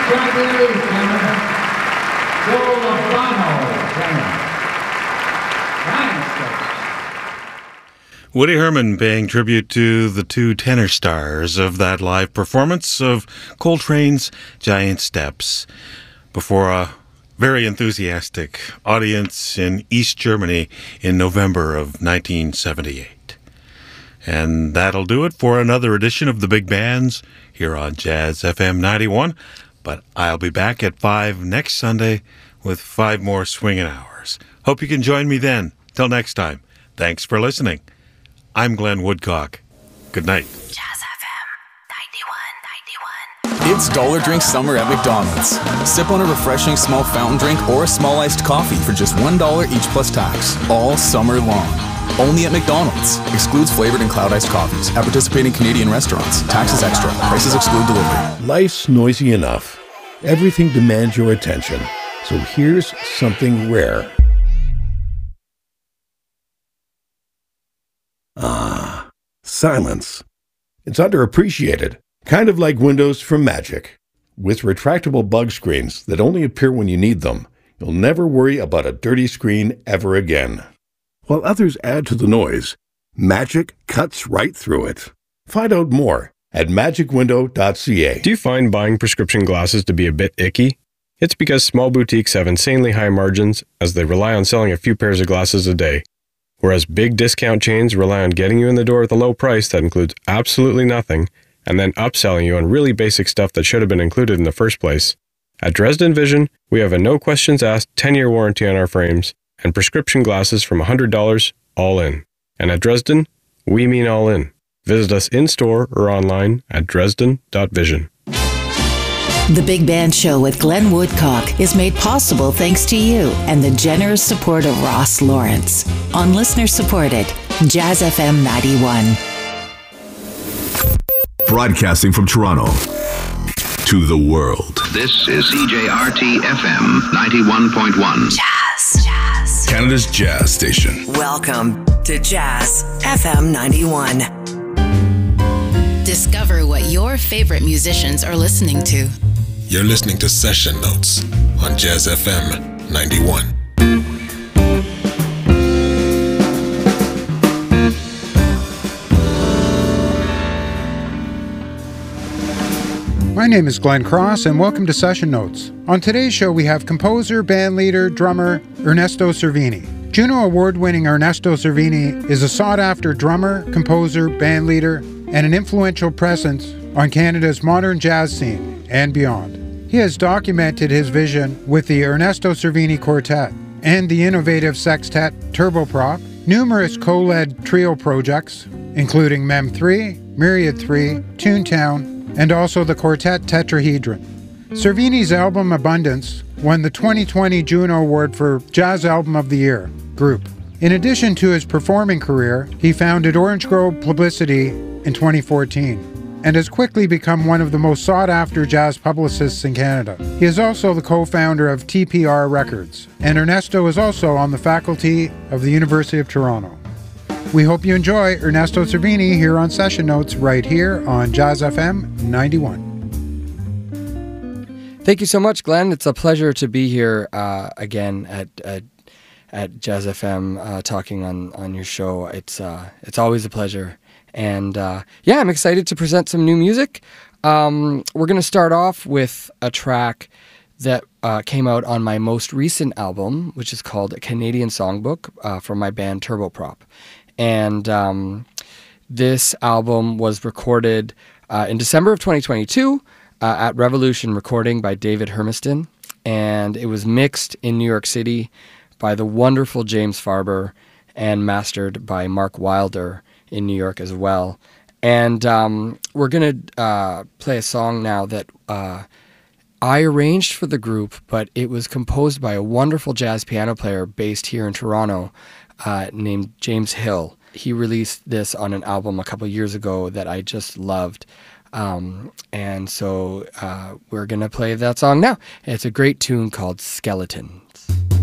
Congratulations, gentlemen. Joe Lovano, tenor. Woody Herman paying tribute to the two tenor stars of that live performance of Coltrane's Giant Steps before a very enthusiastic audience in East Germany in November of 1978. And that'll do it for another edition of The Big Bands here on Jazz FM 91. But I'll be back at 5 next Sunday with 5 more swinging hours. Hope you can join me then. Till next time, thanks for listening. I'm Glenn Woodcock. Good night. Jazz FM 91. It's Dollar Drink Summer at McDonald's. Sip on a refreshing small fountain drink or a small iced coffee for just $1 each plus tax, all summer long. Only at McDonald's. Excludes flavored and cloud iced coffees at participating Canadian restaurants. Taxes extra. Prices exclude delivery. Life's noisy enough. Everything demands your attention. So here's something rare. Silence. It's underappreciated, kind of like windows from Magic. With retractable bug screens that only appear when you need them, you'll never worry about a dirty screen ever again. While others add to the noise, Magic cuts right through it. Find out more at magicwindow.ca. Do you find buying prescription glasses to be a bit icky? It's because small boutiques have insanely high margins as they rely on selling a few pairs of glasses a day. Whereas big discount chains rely on getting you in the door with a low price that includes absolutely nothing, and then upselling you on really basic stuff that should have been included in the first place. At Dresden Vision, we have a no-questions-asked 10-year warranty on our frames, and prescription glasses from $100 all in. And at Dresden, we mean all in. Visit us in-store or online at dresden.vision. The Big Band Show with Glenn Woodcock is made possible thanks to you and the generous support of Ross Lawrence on listener-supported Jazz FM 91. Broadcasting from Toronto to the world. This is CJRT FM 91.1. Jazz. Canada's jazz station. Welcome to Jazz FM 91. Discover what your favorite musicians are listening to. You're listening to Session Notes on Jazz FM 91. My name is Glenn Cross, and welcome to Session Notes. On today's show, we have composer, bandleader, drummer Ernesto Cervini. Juno Award-winning Ernesto Cervini is a sought-after drummer, composer, bandleader, and an influential presence on Canada's modern jazz scene and beyond. He has documented his vision with the Ernesto Cervini Quartet and the innovative sextet Turboprop, numerous co-led trio projects, including Mem 3, Myriad 3, Toontown, and also the quartet Tetrahedron. Cervini's album Abundance won the 2020 Juno Award for Jazz Album of the Year group. In addition to his performing career, he founded Orange Grove Publicity in 2014 and has quickly become one of the most sought-after jazz publicists in Canada. He is also the co-founder of TPR Records, and Ernesto is also on the faculty of the University of Toronto. We hope you enjoy Ernesto Cervini here on Session Notes right here on Jazz FM 91. Thank you so much, Glenn. It's a pleasure to be here again at Jazz FM talking on your show. It's always a pleasure. And I'm excited to present some new music. We're going to start off with a track that came out on my most recent album, which is called A Canadian Songbook from my band Turboprop. And this album was recorded in December of 2022 at Revolution Recording by David Hermiston. And it was mixed in New York City by the wonderful James Farber and mastered by Mark Wilder in New York as well. And we're going to play a song now that I arranged for the group, but it was composed by a wonderful jazz piano player based here in Toronto named James Hill. He released this on an album a couple years ago that I just loved. And so we're going to play that song now. It's a great tune called Skeletons.